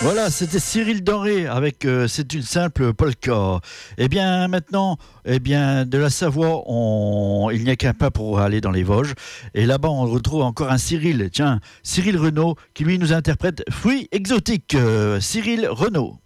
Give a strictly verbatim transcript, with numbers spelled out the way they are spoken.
Voilà, c'était Cyril Denré avec euh, C'est une simple polka. Eh bien, maintenant, eh bien, de la Savoie, on... il n'y a qu'un pas pour aller dans les Vosges. Et là-bas, on retrouve encore un Cyril. Tiens, Cyril Renaud, qui lui nous interprète Fruits exotiques. Euh, Cyril Renaud.